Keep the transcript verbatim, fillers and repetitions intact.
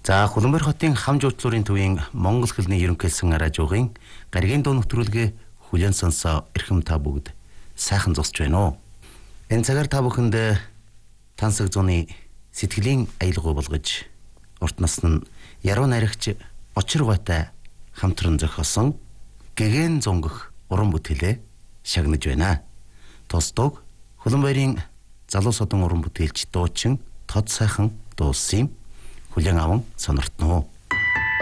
За Хөлбөмбөр хотын хам жуулчлалын төвийн Монгол хэлний ерөнхийлсөн радиогийн гаригийн дуу нэвтрүүлгээ хүлээн сонсоо эрхэм та бүгд сайхан зогсож байна уу? Энэ цагаар та бүхэнд тансаг зуны сэтгэлийн аялгаа болгож урт насны яруу найрагч Очир гойтой хамтран зохиосон гэгэн зунгах уран бүтээлээ шагнаж байна. Тусдаг Хөлбөмбөрийн залуу содон уран бүтээлч дуучин Тод сайхан дуулсан юм. Хүлээн аван сониртно.